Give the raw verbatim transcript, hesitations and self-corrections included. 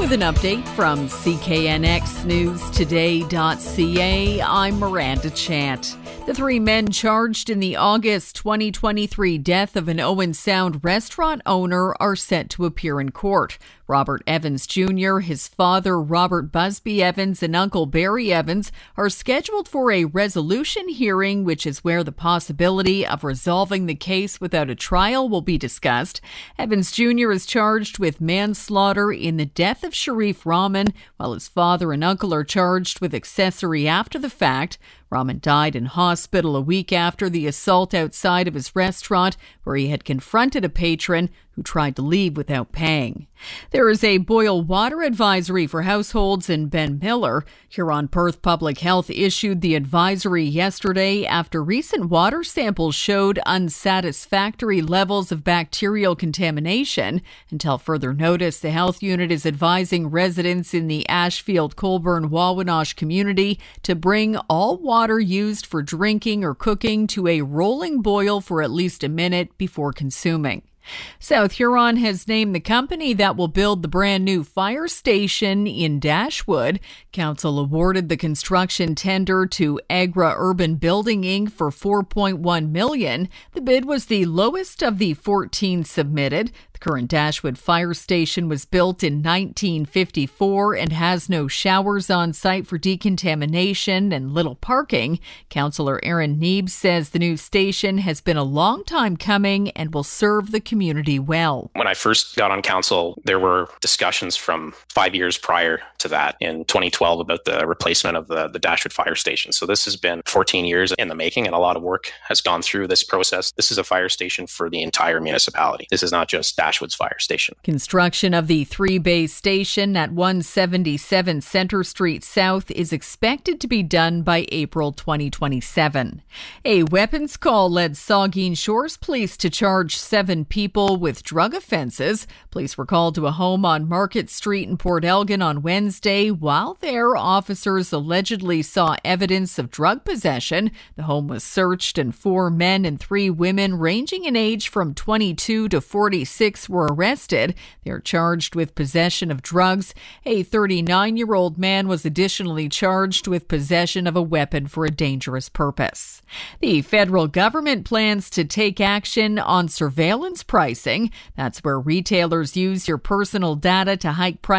With an update from C K N X News Today dot C A, I'm Miranda Chant. The three men charged in the August twenty twenty-three death of an Owen Sound restaurant owner are set to appear in court. Robert Evans Junior, his father Robert Busby Evans, and Uncle Barry Evans are scheduled for a resolution hearing, which is where the possibility of resolving the case without a trial will be discussed. Evans Junior is charged with manslaughter in the death of Sharif Rahman, while his father and uncle are charged with accessory after the fact. Rahman died in hospital a week after the assault outside of his restaurant, where he had confronted a patron who tried to leave without paying. There is a boil water advisory for households in Ben Miller. Huron-Perth Public Health issued the advisory yesterday after recent water samples showed unsatisfactory levels of bacterial contamination. Until further notice, the health unit is advising residents in the Ashfield, Colburn, Wawanosh community to bring all water used for drinking or cooking to a rolling boil for at least a minute before consuming. South Huron has named the company that will build the brand new fire station in Dashwood. Council awarded the construction tender to Agra Urban Building Incorporated for four point one million dollars. The bid was the lowest of the fourteen submitted. The current Dashwood fire station was built in nineteen fifty-four and has no showers on site for decontamination and little parking. Councillor Aaron Neebs says the new station has been a long time coming and will serve the community well. When I first got on council, there were discussions from five years prior to that in twenty twelve about the replacement of the, the Dashwood fire station. So this has been fourteen years in the making, and a lot of work has gone through this process. This is a fire station for the entire municipality. This is not just Dashwood's fire station. Construction of the three-bay station at one seventy-seven Centre Street South is expected to be done by April twenty twenty-seven. A weapons call led Saugeen Shores Police to charge seven people with drug offences. Police were called to a home on Market Street in Port Elgin on Wednesday. While there, officers allegedly saw evidence of drug possession. The home was searched and four men and three women ranging in age from twenty-two to forty-six were arrested. They are charged with possession of drugs. A thirty-nine-year-old man was additionally charged with possession of a weapon for a dangerous purpose. The federal government plans to take action on surveillance pricing. That's where retailers use your personal data to hike prices